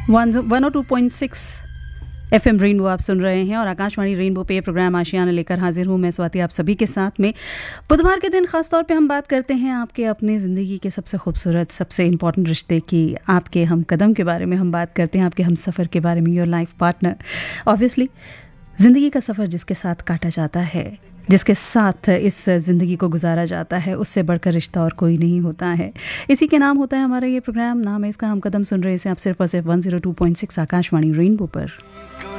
102.6 FM rainbow आप सुन रहे हैं और आकाशवाणी रेनबो पे प्रोग्राम आशियाना लेकर हाजिर हूँ मैं स्वाति आप सभी के साथ में। बुधवार के दिन खास तौर पे हम बात करते हैं आपके अपनी ज़िंदगी के सबसे खूबसूरत सबसे इम्पॉर्टेंट रिश्ते की, आपके हम कदम के बारे में हम बात करते हैं, आपके हम सफ़र के बारे में, योर लाइफ पार्टनर। ऑब्वियसली ज़िंदगी का सफ़र जिसके साथ काटा जाता है, जिसके साथ इस ज़िंदगी को गुजारा जाता है, उससे बढ़कर रिश्ता और कोई नहीं होता है। इसी के नाम होता है हमारा ये प्रोग्राम, नाम है इसका हम कदम। सुन रहे हैं आप सिर्फ और सिर्फ 102.6 आकाशवाणी रेनबो पर।